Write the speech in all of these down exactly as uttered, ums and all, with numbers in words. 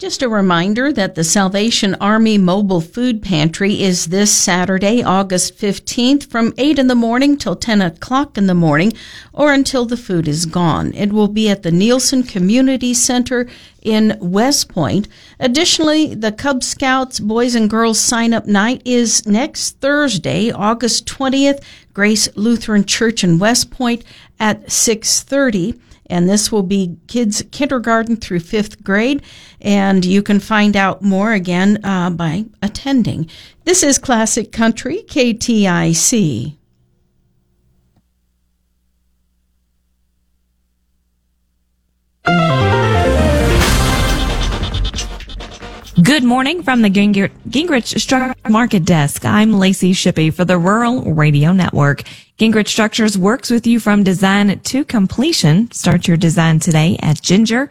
Just a reminder that the Salvation Army Mobile Food Pantry is this Saturday, August fifteenth, from eight in the morning till ten o'clock in the morning, or until the food is gone. It will be at the Nielsen Community Center in West Point. Additionally, the Cub Scouts Boys and Girls Sign-Up Night is next Thursday, August twentieth, Grace Lutheran Church in West Point at six thirty. And this will be kids kindergarten through fifth grade. And you can find out more again uh, by attending. This is Classic Country, K T I C. Good morning from the Gingr- Gingrich Structure Market Desk. I'm Lacey Shippey for the Rural Radio Network. Gingrich Structures works with you from design to completion. Start your design today at ginger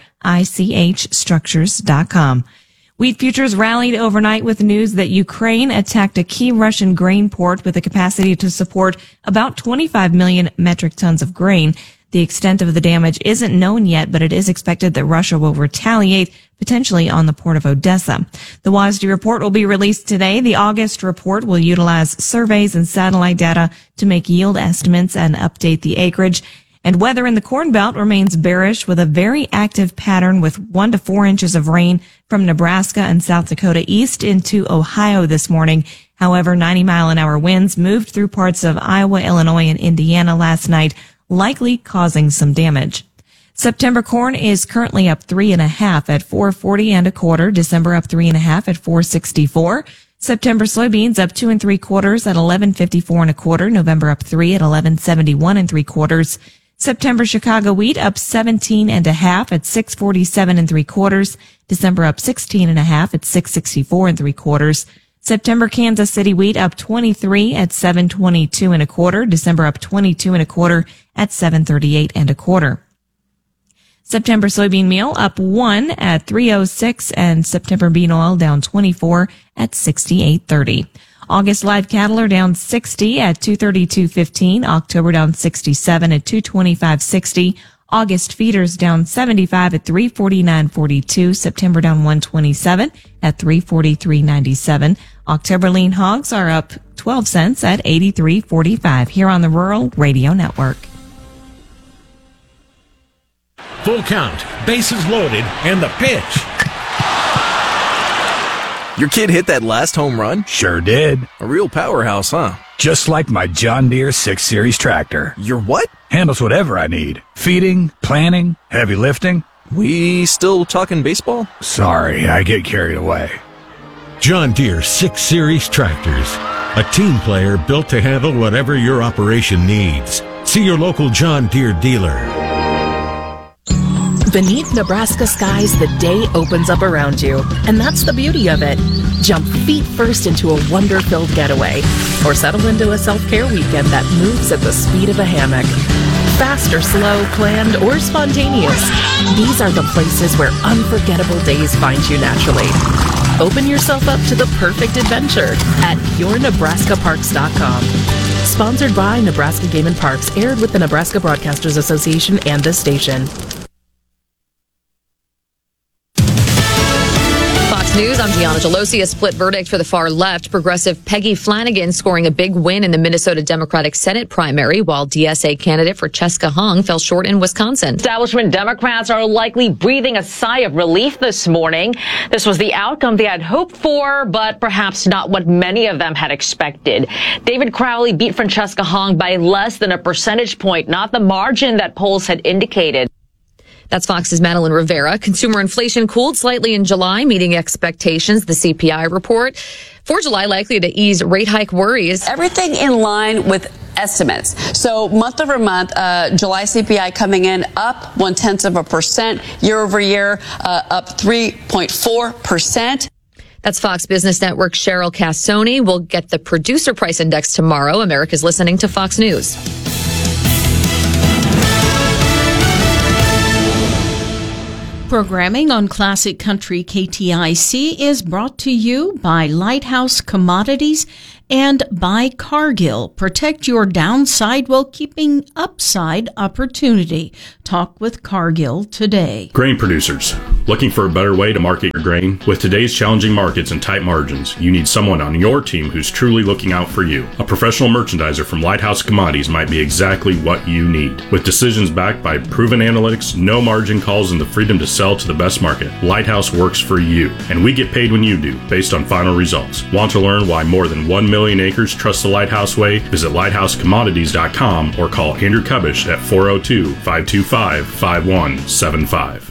ich structures dot com. Wheat futures rallied overnight with news that Ukraine attacked a key Russian grain port with a capacity to support about twenty-five million metric tons of grain. The extent of the damage isn't known yet, but it is expected that Russia will retaliate, potentially on the port of Odessa. The WASDE report will be released today. The August report will utilize surveys and satellite data to make yield estimates and update the acreage. And weather in the Corn Belt remains bearish with a very active pattern with one to four inches of rain from Nebraska and South Dakota east into Ohio this morning. However, ninety mile an hour winds moved through parts of Iowa, Illinois, and Indiana last night, likely causing some damage. September corn is currently up three and a half at four forty and a quarter. December up three and a half at four sixty-four. September soybeans up two and three quarters at eleven fifty-four and a quarter. November up three at eleven seventy-one and three quarters. September Chicago wheat up seventeen and a half at six forty-seven and three quarters. December up sixteen and a half at six sixty-four and three quarters. September Kansas City wheat up twenty-three at seven twenty-two and a quarter. December up twenty-two and a quarter at seven thirty-eight and a quarter. September soybean meal up one at three oh six, and September bean oil down twenty-four at sixty-eight thirty. August live cattle are down sixty at two thirty-two fifteen. October down sixty-seven at two twenty-five sixty. August feeders down seventy-five at three forty-nine forty-two. September down one twenty-seven at three forty-three ninety-seven. October lean hogs are up twelve cents at eighty-three forty-five here on the Rural Radio Network. Full count, bases loaded, and the pitch. Your kid hit that last home run? Sure did. A real powerhouse, huh? Just like my John Deere six series tractor. Your what? Handles whatever I need. Feeding, planting, heavy lifting. We still talking baseball? Sorry, I get carried away. John Deere six series tractors. A team player built to handle whatever your operation needs. See your local John Deere dealer. Beneath Nebraska skies, the day opens up around you, and that's the beauty of it. Jump feet first into a wonder-filled getaway, or settle into a self-care weekend that moves at the speed of a hammock. Fast or slow, planned or spontaneous, these are the places where unforgettable days find you naturally. Open yourself up to the perfect adventure at your nebraska parks dot com. Sponsored by Nebraska Game and Parks, aired with the Nebraska Broadcasters Association and this station. News, I'm Gianna Gelosi. A split verdict for the far left. Progressive Peggy Flanagan scoring a big win in the Minnesota Democratic Senate primary, while D S A candidate Francesca Hung fell short in Wisconsin. Establishment Democrats are likely breathing a sigh of relief this morning. This was the outcome they had hoped for, but perhaps not what many of them had expected. David Crowley beat Francesca Hung by less than a percentage point, not the margin that polls had indicated. That's Fox's Madeline Rivera. Consumer inflation cooled slightly in July, meeting expectations. The C P I report for July likely to ease rate hike worries. Everything in line with estimates. So month over month, uh, July C P I coming in up one tenth of a percent year over year, uh, up three point four percent. That's Fox Business Network's Cheryl Cassoni. We'll get the producer price index tomorrow. America's listening to Fox News. Programming on Classic Country K T I C is brought to you by Lighthouse Commodities and by Cargill. Protect your downside while keeping upside opportunity. Talk with Cargill today. Grain producers, looking for a better way to market your grain? With today's challenging markets and tight margins, you need someone on your team who's truly looking out for you. A professional merchandiser from Lighthouse Commodities might be exactly what you need. With decisions backed by proven analytics, no margin calls, and the freedom to sell to the best market, Lighthouse works for you. And we get paid when you do, based on final results. Want to learn why more than one million acres trust the Lighthouse way? Visit lighthouse commodities dot com or call Andrew Kubish at four oh two, five two five, five one seven five.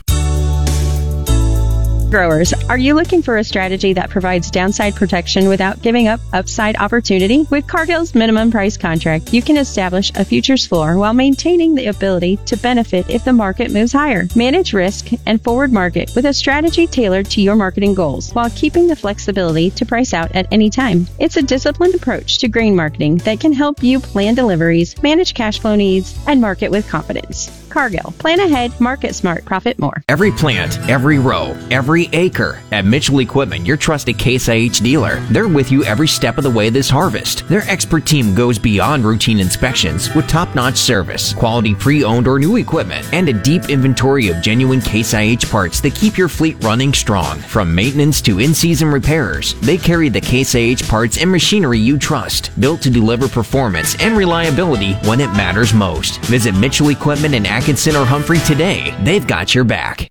Growers, are you looking for a strategy that provides downside protection without giving up upside opportunity? With Cargill's minimum price contract, you can establish a futures floor while maintaining the ability to benefit if the market moves higher. Manage risk and forward market with a strategy tailored to your marketing goals while keeping the flexibility to price out at any time. It's a disciplined approach to grain marketing that can help you plan deliveries, manage cash flow needs, and market with confidence. Cargill. Plan ahead, market smart, profit more. Every plant, every row, every acre. At Mitchell Equipment, your trusted Case I H dealer. They're with you every step of the way this harvest. Their expert team goes beyond routine inspections with top-notch service, quality pre-owned or new equipment, and a deep inventory of genuine Case I H parts that keep your fleet running strong. From maintenance to in-season repairs, they carry the Case I H parts and machinery you trust, built to deliver performance and reliability when it matters most. Visit Mitchell Equipment in Atkinson or Humphrey today. They've got your back.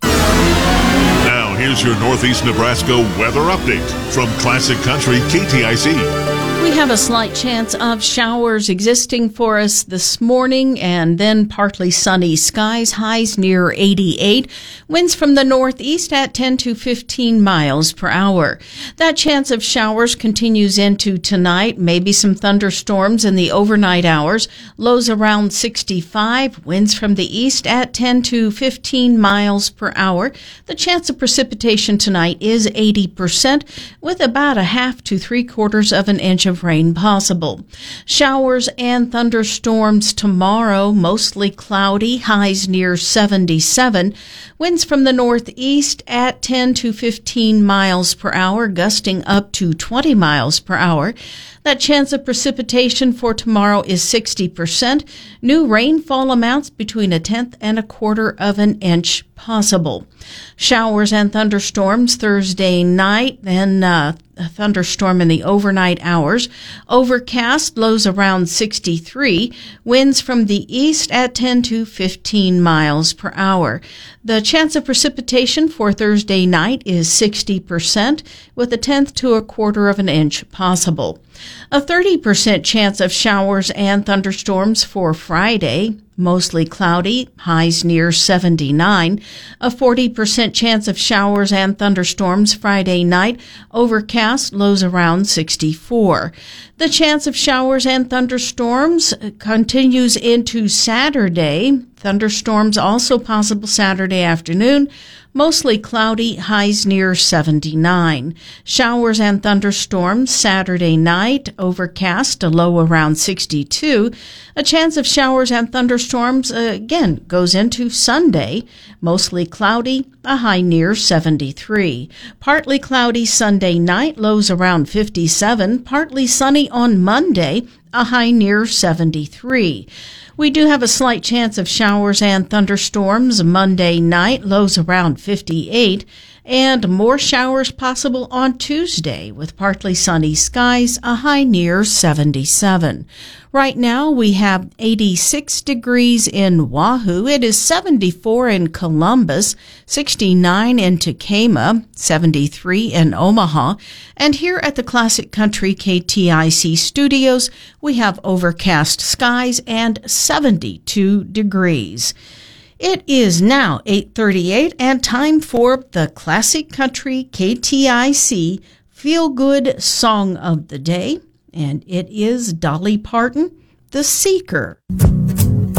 Now, here's your Northeast Nebraska weather update from Classic Country K T I C. We have a slight chance of showers existing for us this morning, and then partly sunny skies, highs near eighty-eight. Winds from the northeast at ten to fifteen miles per hour. That chance of showers continues into tonight. Maybe some thunderstorms in the overnight hours. Lows around sixty-five. Winds from the east at ten to fifteen miles per hour. The chance of precipitation tonight is eighty percent, with about a half to three quarters of an inch of rain possible. Showers and thunderstorms tomorrow, mostly cloudy, highs near seventy-seven. Winds from the northeast at ten to fifteen miles per hour, gusting up to twenty miles per hour. That chance of precipitation for tomorrow is sixty percent. New rainfall amounts between a tenth and a quarter of an inch possible. Showers and thunderstorms Thursday night, then uh, a thunderstorm in the overnight hours. Overcast, lows around sixty-three. Winds from the east at ten to fifteen miles per hour. The chance of precipitation for Thursday night is sixty percent, with a tenth to a quarter of an inch possible. A thirty percent chance of showers and thunderstorms for Friday. Mostly cloudy, highs near seventy-nine. A forty percent chance of showers and thunderstorms Friday night. Overcast, lows around sixty-four. The chance of showers and thunderstorms continues into Saturday. Thunderstorms also possible Saturday afternoon. Mostly cloudy, highs near seventy-nine. Showers and thunderstorms Saturday night, overcast, a low around sixty-two. A chance of showers and thunderstorms, uh, again, goes into Sunday. Mostly cloudy, a high near seventy-three. Partly cloudy Sunday night, lows around fifty-seven. Partly sunny on Monday, a high near seventy-three. We do have a slight chance of showers and thunderstorms Monday night, lows around fifty-eight, and more showers possible on Tuesday with partly sunny skies, a high near seventy-seven. Right now we have eighty-six degrees in Wahoo. It is seventy-four in Columbus, sixty-nine in Tekamah, seventy-three in Omaha. And here at the Classic Country K T I C studios, we have overcast skies and seventy-two degrees. It is now eight thirty-eight and time for the Classic Country K T I C Feel Good Song of the Day. And it is Dolly Parton, The Seeker.